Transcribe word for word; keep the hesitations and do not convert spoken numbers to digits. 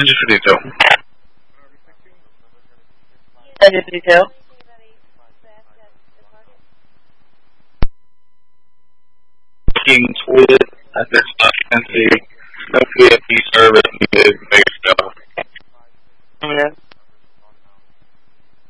Just for detail. Just for detail. Looking toward at this occupancy, no P F P service needed, based